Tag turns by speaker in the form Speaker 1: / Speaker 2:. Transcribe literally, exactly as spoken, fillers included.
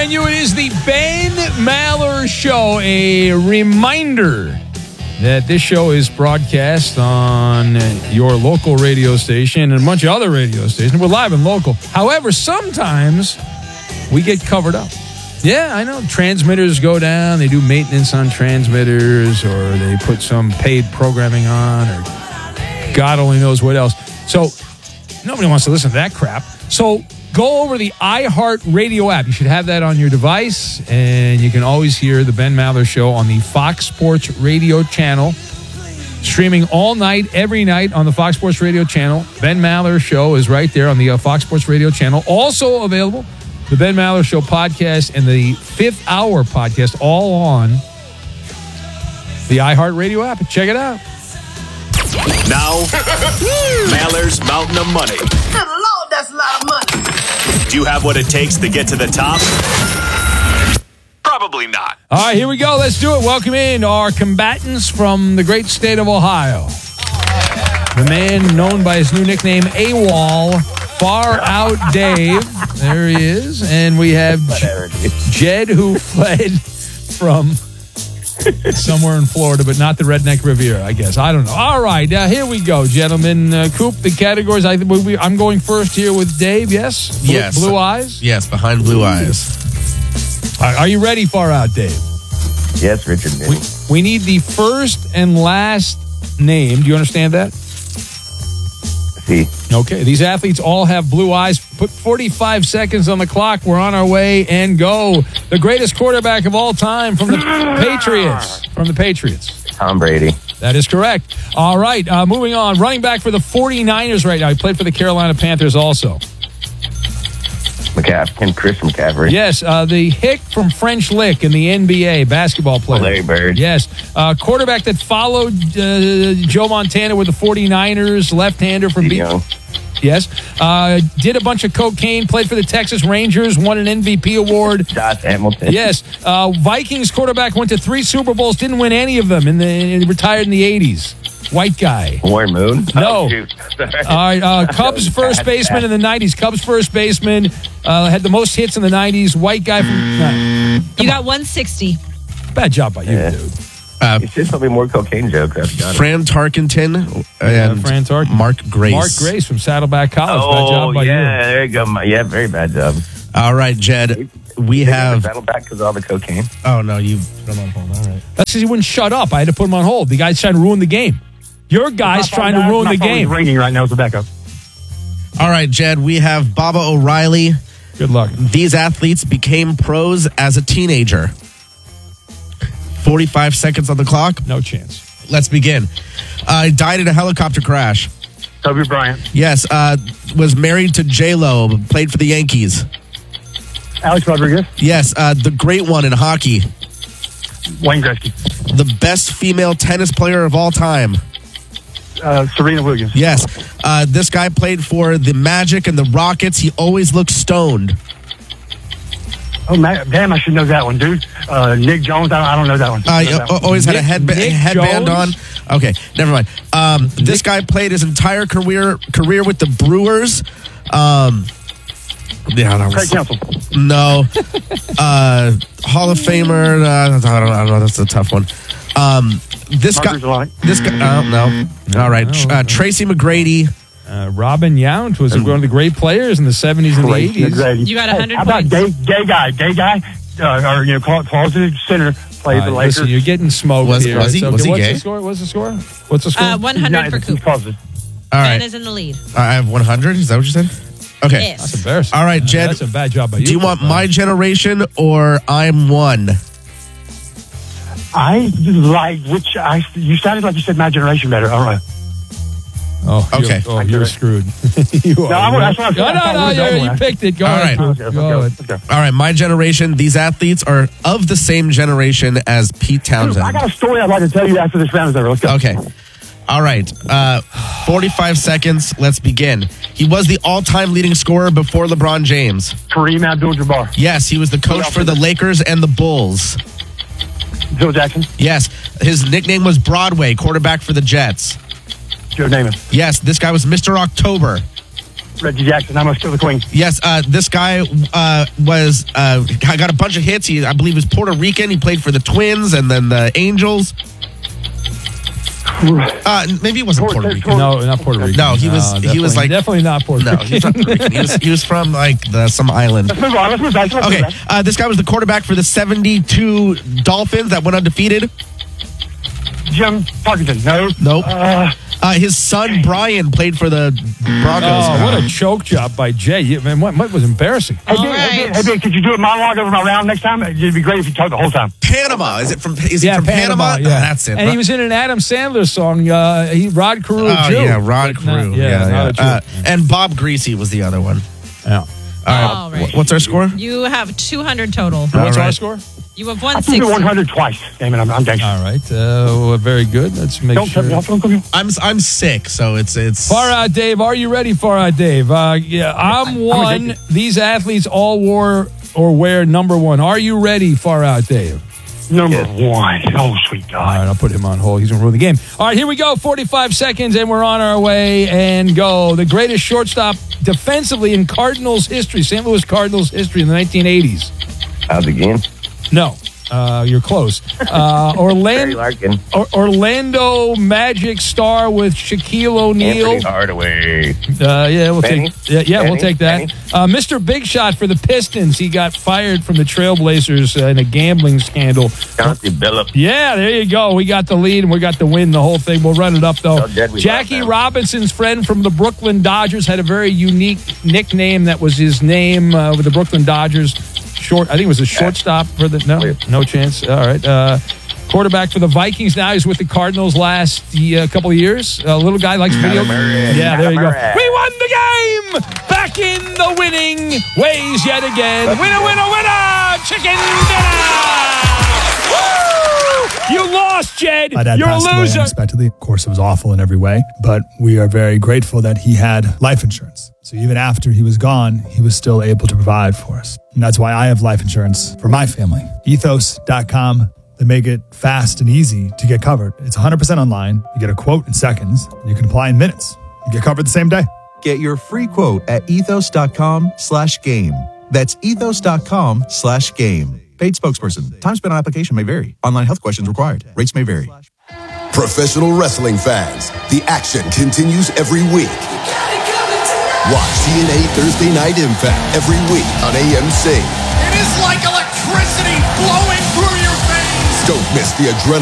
Speaker 1: brand new. It is the Ben Maller Show. A reminder that this show is broadcast on your local radio station and a bunch of other radio stations. We're live and local. However, sometimes we get covered up. Yeah, I know. Transmitters go down. They do maintenance on transmitters, or they put some paid programming on, or God only knows what else. So nobody wants to listen to that crap. So go over the iHeartRadio app. You should have that on your device, and you can always hear the Ben Maller Show on the Fox Sports Radio channel. Streaming all night, every night on the Fox Sports Radio channel. Ben Maller Show is right there on the uh, Fox Sports Radio channel. Also available, the Ben Maller Show podcast and the Fifth Hour podcast, all on the iHeartRadio app. Check it out.
Speaker 2: Now, Maller's Mountain of Money.
Speaker 3: Good Lord, that's a lot of money.
Speaker 2: Do you have what it takes to get to the top? Probably not.
Speaker 1: All right, here we go. Let's do it. Welcome in our combatants from the great state of Ohio. The man known by his new nickname, AWOL, Far Out Dave. There he is. And we have J- Jed, who fled from somewhere in Florida, but not the Redneck Riviera, I guess. I don't know. All right, uh, here we go, gentlemen. Uh, Coop, the categories. I, we, I'm going first here with Dave, yes? Blue,
Speaker 4: Yes.
Speaker 1: Blue eyes?
Speaker 4: Yes, behind blue eyes.
Speaker 1: Are, are you ready, Far Out Dave?
Speaker 5: Yes, Richard.
Speaker 1: We, we need the first and last name. Do you understand that?
Speaker 5: See.
Speaker 1: Okay, these athletes all have blue eyes. Put forty-five seconds on the clock. We're on our way and go. The greatest quarterback of all time from the Patriots. From the Patriots.
Speaker 5: Tom Brady.
Speaker 1: That is correct. All right, uh, moving on. Running back for the forty-niners right now. He played for the Carolina Panthers also.
Speaker 5: McCaffrey. Chris McCaffrey.
Speaker 1: Yes, uh, the Hick from French Lick in the N B A, basketball player.
Speaker 5: Larry Bird.
Speaker 1: Yes, uh, quarterback that followed uh, Joe Montana with the forty-niners, left-hander from
Speaker 5: Steve
Speaker 1: B-
Speaker 5: Young.
Speaker 1: Yes, uh, did a bunch of cocaine, played for the Texas Rangers, won an M V P award.
Speaker 5: Josh Hamilton.
Speaker 1: Yes, uh, Vikings quarterback went to three Super Bowls, didn't win any of them, and then retired in the eighties. White guy.
Speaker 5: Warren Moon.
Speaker 1: No.
Speaker 5: Oh, shoot.
Speaker 1: All right, uh, Cubs first baseman in the nineties. Cubs first baseman, uh, had the most hits in the nineties. White guy from... Nah.
Speaker 6: You got one sixty.
Speaker 1: Bad job by you,
Speaker 5: Yeah.
Speaker 1: dude.
Speaker 4: Uh,
Speaker 5: You should tell me more cocaine jokes. I've got it.
Speaker 4: Fran Tarkenton and
Speaker 1: Uh, Fran Tarkenton.
Speaker 4: Mark Grace.
Speaker 1: Mark Grace from Saddleback College. Bad
Speaker 5: Oh,
Speaker 1: job by
Speaker 5: yeah.
Speaker 1: you.
Speaker 5: There you go. My- Yeah, very bad job.
Speaker 4: All right, Jed. We have...
Speaker 5: Battle back because of all the cocaine.
Speaker 4: Oh, no, you put him on hold. All right.
Speaker 1: That's because he wouldn't shut up. I had to put him on hold. The guy's trying to ruin the game. Your guy's trying to ruin the game.
Speaker 7: My ringing right now as a backup.
Speaker 4: All right, Jed. We have Baba O'Reilly.
Speaker 1: Good luck.
Speaker 4: These athletes became pros as a teenager. forty-five seconds on the clock.
Speaker 1: No chance.
Speaker 4: Let's begin. Uh, died in a helicopter crash.
Speaker 7: Kobe Bryant.
Speaker 4: Yes. Uh, was married to J-Lo. Played for the Yankees.
Speaker 7: Alex Rodriguez.
Speaker 4: Yes. Uh, the great one in hockey.
Speaker 7: Wayne Gretzky.
Speaker 4: The best female tennis player of all time.
Speaker 7: Uh, Serena Williams.
Speaker 4: Yes. Uh, this guy played for the Magic and the Rockets. He always looks stoned.
Speaker 7: Oh, man, damn, I should know that one, dude. Uh, Nick Jones. I don't, I don't know that one.
Speaker 4: Uh,
Speaker 7: I don't know that
Speaker 4: uh,
Speaker 7: one.
Speaker 4: always had a
Speaker 1: Nick-
Speaker 4: headba-
Speaker 1: Nick
Speaker 4: headband
Speaker 1: Jones?
Speaker 4: on. Okay, never mind. Um, this guy played his entire career career with the Brewers. Um, yeah, that
Speaker 7: Craig
Speaker 4: was,
Speaker 7: Counsell.
Speaker 4: no. uh, Hall of Famer. Uh, I, don't, I don't know. That's a tough one. Um, this
Speaker 7: Mark
Speaker 4: guy.
Speaker 7: Ruzzolani.
Speaker 4: This guy. Oh, no. All right.
Speaker 1: No,
Speaker 4: Uh,
Speaker 1: no.
Speaker 4: Tracy McGrady.
Speaker 1: Uh, Robin Yount was one of the great players in the seventies and the
Speaker 7: Great,
Speaker 1: eighties.
Speaker 7: great.
Speaker 6: You got one hundred
Speaker 7: Hey, how about
Speaker 6: points.
Speaker 7: gay, gay guy? Gay guy? Uh, or, you know, clo- closeted center, played
Speaker 1: Uh,
Speaker 7: the Lakers.
Speaker 1: listen, you're getting smoked
Speaker 4: Was-
Speaker 1: here.
Speaker 4: was he-
Speaker 1: It's
Speaker 4: was he
Speaker 1: What's
Speaker 4: gay?
Speaker 1: the score? What's the score? What's the score?
Speaker 6: Uh, one
Speaker 7: He's
Speaker 6: hundred
Speaker 7: not-
Speaker 6: for
Speaker 7: he's
Speaker 6: Coop.
Speaker 7: closeted.
Speaker 4: All
Speaker 6: Ben
Speaker 4: right.
Speaker 6: is in the lead.
Speaker 4: I have one hundred. Is that what you said? Okay.
Speaker 6: Yes.
Speaker 1: That's embarrassing.
Speaker 4: All right,
Speaker 1: Uh,
Speaker 4: Jed.
Speaker 1: That's a bad job by you.
Speaker 4: Do you want
Speaker 1: Uh,
Speaker 4: my generation or I'm one?
Speaker 7: I like which I. You sounded like you said my generation better. All right.
Speaker 1: Oh, you're-
Speaker 4: Okay.
Speaker 1: Oh, you're screwed. you are.
Speaker 7: No, I'm- that's what I'm
Speaker 1: no,
Speaker 7: saying.
Speaker 1: no,
Speaker 7: I
Speaker 1: no,
Speaker 7: thought it was
Speaker 1: you,
Speaker 7: over
Speaker 1: you
Speaker 7: with.
Speaker 1: picked it. Go
Speaker 4: All
Speaker 1: ahead.
Speaker 4: right.
Speaker 1: Coop.
Speaker 7: Okay, let's
Speaker 1: Go
Speaker 7: go.
Speaker 1: ahead.
Speaker 7: Let's go.
Speaker 4: All right, my generation, these athletes are of the same generation as Pete Townsend.
Speaker 7: I got a story I'd like to tell you after this round is over. Let's go.
Speaker 4: Okay. All right. Uh, forty-five seconds. Let's begin. He was the all-time leading scorer before LeBron James.
Speaker 7: Kareem Abdul-Jabbar.
Speaker 4: Yes, he was the coach for the Lakers and the Bulls.
Speaker 7: Phil Jackson.
Speaker 4: Yes, his nickname was Broadway, quarterback for the Jets.
Speaker 7: Joe Namath.
Speaker 4: Yes, this guy was Mister October.
Speaker 7: Reggie Jackson, I Must Kill the Queen.
Speaker 4: Yes, uh, this guy uh, was uh, got a bunch of hits. He, I believe, was Puerto Rican. He played for the Twins and then the Angels. Uh, maybe he wasn't Puerto Rican.
Speaker 1: No, not Puerto Rican.
Speaker 4: No, he was. he
Speaker 1: definitely-
Speaker 4: was like
Speaker 1: definitely not Puerto
Speaker 4: no,
Speaker 1: Rican.
Speaker 4: he was not Puerto Rican. He was, he was from like the, some island.
Speaker 7: Let's move on. Let's move back. Let's
Speaker 4: Okay,
Speaker 7: move back.
Speaker 4: uh, this guy was the quarterback for the seventy-two Dolphins that went undefeated.
Speaker 7: Jim Parkinson. No.
Speaker 4: Nope.
Speaker 7: Uh,
Speaker 4: Uh, his son Brian played for the Broncos.
Speaker 1: Oh, what a choke job by Jay. You, man, what, what was embarrassing?
Speaker 7: hey,
Speaker 6: All
Speaker 7: Big, hey, Big,
Speaker 6: right.
Speaker 7: hey, Big, could you do a monologue over my round next time? It'd be great if you talked the whole time.
Speaker 4: Panama. Is it from? Is
Speaker 1: Yeah,
Speaker 4: he from Panama?
Speaker 1: yeah.
Speaker 4: Ah, that's it.
Speaker 1: And he was in an Adam Sandler song. Uh, he Rod Carew
Speaker 4: Oh
Speaker 1: Jew.
Speaker 4: yeah, Rod
Speaker 1: But not-
Speaker 4: Carew.
Speaker 1: yeah,
Speaker 4: Yeah,
Speaker 1: not
Speaker 4: yeah.
Speaker 1: a Jew.
Speaker 4: Uh, and Bob Greasy was the other one.
Speaker 1: yeah.
Speaker 6: All right.
Speaker 4: What's our score?
Speaker 6: You have two hundred total.
Speaker 1: What's
Speaker 4: All
Speaker 1: our
Speaker 4: right.
Speaker 1: score?
Speaker 6: You have
Speaker 7: I
Speaker 6: one
Speaker 7: think
Speaker 6: sixty.
Speaker 7: one hundred twice. Damn it, I'm, I'm gangster.
Speaker 1: All right. Uh, well, very good. Let's make
Speaker 7: Don't
Speaker 1: sure.
Speaker 7: cut me off. Don't cut me off.
Speaker 4: I'm I'm sick, so it's it's.
Speaker 1: Far out, Dave. Are you ready? Far out, Dave. Uh, yeah, I'm one.
Speaker 7: addicted.
Speaker 1: These athletes all wore or wear number one. Are you ready? Far out, Dave.
Speaker 7: Number one. Oh, sweet
Speaker 1: All
Speaker 7: God.
Speaker 1: right, I'll put him on hold. He's going to ruin the game. All right, here we go. forty-five seconds, and we're on our way and go. The greatest shortstop defensively in Cardinals history, Saint Louis Cardinals history in the nineteen eighties.
Speaker 5: How's it going?
Speaker 1: No, uh, you're close. Uh,
Speaker 5: Barry
Speaker 1: Orlando,
Speaker 5: Larkin.
Speaker 1: or, Orlando Magic star with Shaquille O'Neal.
Speaker 5: Anthony Hardaway.
Speaker 1: Uh, yeah, we'll
Speaker 5: Benny?
Speaker 1: take. Yeah, yeah we'll
Speaker 5: Benny?
Speaker 1: take that.
Speaker 5: Benny?
Speaker 1: Uh, Mister Big Shot for the Pistons. He got fired from the Trailblazers uh, in a gambling scandal.
Speaker 5: Chauncey Billups.
Speaker 1: Yeah, there you go. We got the lead and we got the win. The whole thing. We'll run it up though.
Speaker 5: How dead we
Speaker 1: Jackie
Speaker 5: love them.
Speaker 1: Robinson's friend from the Brooklyn Dodgers had a very unique nickname. That was his name uh, with the Brooklyn Dodgers. Short. I think it was a shortstop for the. No, no chance. All right. Uh, quarterback for the Vikings. Now he's with the Cardinals. Last uh, couple of years. A little guy likes video.
Speaker 5: Murray.
Speaker 1: Yeah, there you go.
Speaker 5: Murray.
Speaker 1: We won the game. Back in the winning ways yet again. Winner, winner, winner. Chicken dinner. Woo! You lost, Jed.
Speaker 8: My dad
Speaker 1: You're a
Speaker 8: passed away
Speaker 1: loser.
Speaker 8: unexpectedly. Of course, it was awful in every way, but we are very grateful that he had life insurance. So even after he was gone, he was still able to provide for us. And that's why I have life insurance for my family. ethos dot com. They make it fast and easy to get covered. It's one hundred percent online. You get a quote in seconds, and you can apply in minutes. You get covered the same day.
Speaker 9: Get your free quote at ethos.com slash game. That's ethos.com slash game. Paid spokesperson. Time spent on application may vary. Online health questions required. Rates may vary.
Speaker 10: Professional wrestling fans, the action continues every week. Watch T N A Thursday Night Impact every week on A M C.
Speaker 3: It is like electricity flowing through your veins.
Speaker 10: Don't miss the adrenaline.